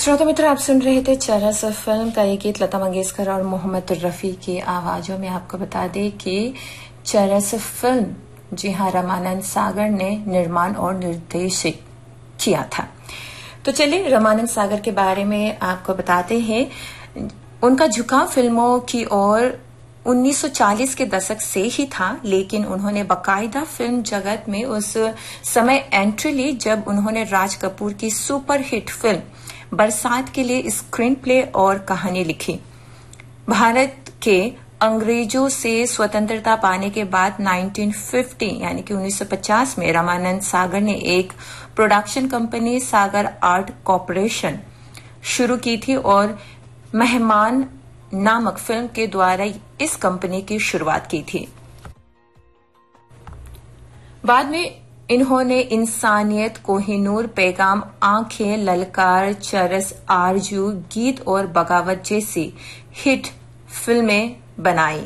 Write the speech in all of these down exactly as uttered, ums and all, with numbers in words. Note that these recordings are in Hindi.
श्रोता मित्र, आप सुन रहे थे चरस फिल्म का एक गीत लता मंगेशकर और मोहम्मद रफी की आवाजों में। आपको बता दें कि चरस फिल्म, जी हाँ, रामानंद सागर ने निर्माण और निर्देशित किया था। तो चलिए रामानंद सागर के बारे में आपको बताते हैं। उनका झुकाव फिल्मों की ओर उन्नीस सौ चालीस के दशक से ही था, लेकिन उन्होंने बाकायदा फिल्म जगत में उस समय एंट्री ली जब उन्होंने राज कपूर की सुपरहिट फिल्म बरसात के लिए स्क्रीन प्ले और कहानी लिखी। भारत के अंग्रेजों से स्वतंत्रता पाने के बाद उन्नीस सौ पचास यानी कि उन्नीस सौ पचास में रामानंद सागर ने एक प्रोडक्शन कंपनी सागर आर्ट कॉरपोरेशन शुरू की थी और मेहमान नामक फिल्म के द्वारा इस कंपनी की शुरुआत की थी। बाद में इन्होंने इंसानियत, कोहिनूर, पैगाम, आंखें, ललकार, चरस, आरजू, गीत और बगावत जैसी हिट फिल्में बनाई।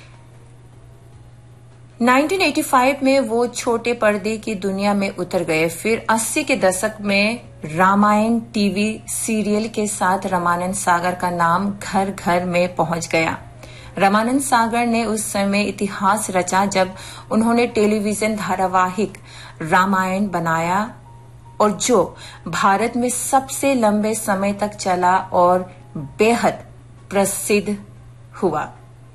उन्नीस सौ पचासी में वो छोटे पर्दे की दुनिया में उतर गए। फिर अस्सी के दशक में रामायण टीवी सीरियल के साथ रामानंद सागर का नाम घर घर में पहुंच गया। रामानंद सागर ने उस समय इतिहास रचा जब उन्होंने टेलीविजन धारावाहिक रामायण बनाया और जो भारत में सबसे लंबे समय तक चला और बेहद प्रसिद्ध हुआ।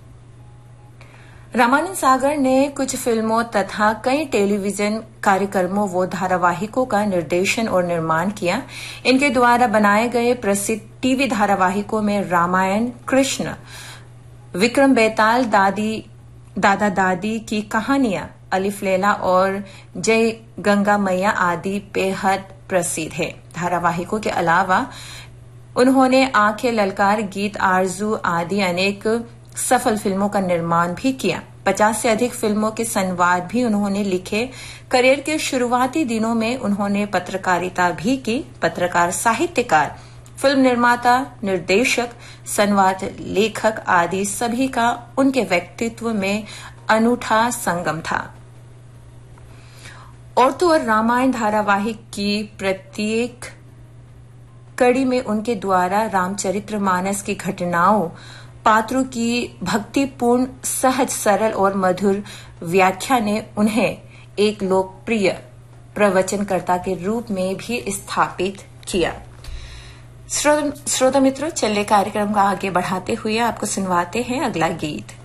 रामानंद सागर ने कुछ फिल्मों तथा कई टेलीविजन कार्यक्रमों व धारावाहिकों का निर्देशन और निर्माण किया। इनके द्वारा बनाए गए प्रसिद्ध टीवी धारावाहिकों में रामायण, कृष्ण, विक्रम बेताल, दादी दादा दादी की कहानियां, अलिफ लैला और जय गंगा मैया आदि बेहद प्रसिद्ध है। धारावाहिकों के अलावा उन्होंने आंखें, ललकार, गीत, आरजू आदि अनेक सफल फिल्मों का निर्माण भी किया। पचास से अधिक फिल्मों के संवाद भी उन्होंने लिखे। करियर के शुरुआती दिनों में उन्होंने पत्रकारिता भी की। पत्रकार, साहित्यकार, फिल्म निर्माता, निर्देशक, संवाद लेखक आदि सभी का उनके व्यक्तित्व में अनूठा संगम था। और तो और रामायण धारावाहिक की प्रत्येक कड़ी में उनके द्वारा रामचरितमानस की घटनाओं, पात्रों की भक्तिपूर्ण, सहज, सरल और मधुर व्याख्या ने उन्हें एक लोकप्रिय प्रवचनकर्ता के रूप में भी स्थापित किया। श्रोता मित्रों, चलिए कार्यक्रम को आगे बढ़ाते हुए आपको सुनवाते हैं अगला गीत।